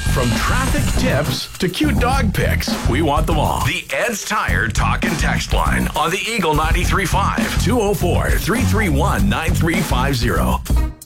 From traffic tips to cute dog pics, we want them all. The Ed's Tire Talk and Text line on the Eagle 93.5 204-331-9350.